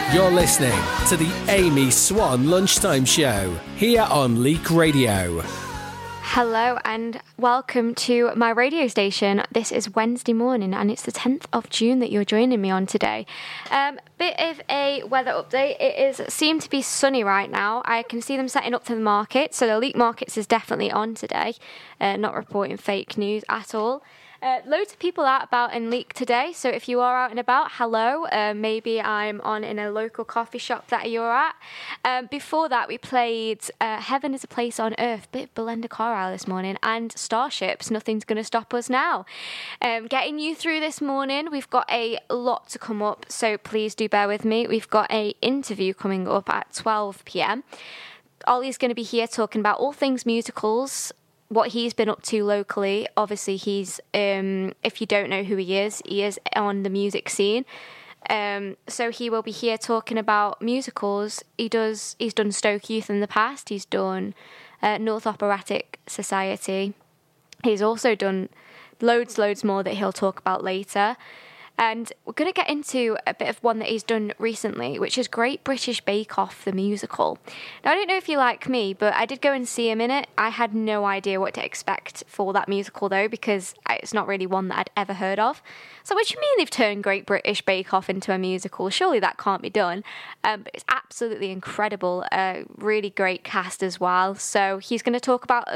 You're listening to the Amy Swan Lunchtime Show here on Leak Radio. Hello and welcome to my radio station. This is Wednesday morning and it's the 10th of June that you're joining me on today. Bit of a weather update. It seemed to be sunny right now. I can see them setting up to the market, so the Leak Markets is definitely on today. Not reporting fake news at all. Loads of people out about in Leak today, so if you are out and about, hello. Maybe I'm on in a local coffee shop that you're at. Before that, we played Heaven is a Place on Earth, bit of Belinda Carlisle this morning, and Starships, Nothing's Gonna Stop Us Now. Getting you through this morning, we've got a lot to come up, so please do bear with me. We've got an interview coming up at 12 p.m. Ollie's going to be here talking about all things musicals, what he's been up to locally. Obviously, he's, if you don't know who he is on the music scene. So he will be here talking about musicals. He's done Stoke Youth in the past. He's done North Operatic Society. He's also done loads more that he'll talk about later. And we're going to get into a bit of one that he's done recently, which is Great British Bake Off, the musical. Now, I don't know if you're like me, but I did go and see him in it. I had no idea what to expect for that musical, though, because it's not really one that I'd ever heard of. So what do you mean they've turned Great British Bake Off into a musical? Surely that can't be done. But it's absolutely incredible. Really great cast as well. So he's going to talk about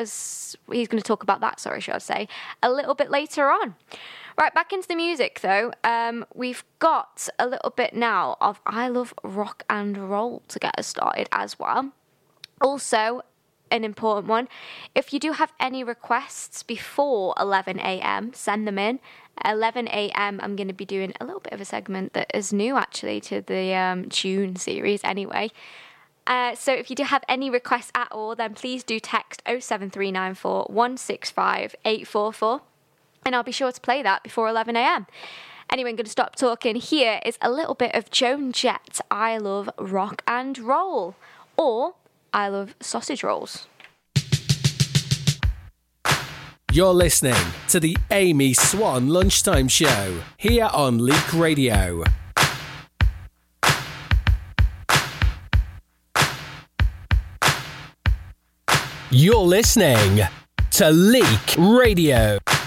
that, a little bit later on. Right, back into the music though. We've got a little bit now of I Love Rock and Roll to get us started as well. Also, an important one, if you do have any requests before 11 a.m, send them in. 11 a.m, I'm going to be doing a little bit of a segment that is new actually to the June series anyway. So if you do have any requests at all, then please do text 07394 165 844. And I'll be sure to play that before 11 a.m. Anyway, I'm going to stop talking. Here is a little bit of Joan Jett, I Love Rock and Roll, or I Love Sausage Rolls. You're listening to the Amy Swan Lunchtime Show here on Leak Radio. You're listening to Leak Radio.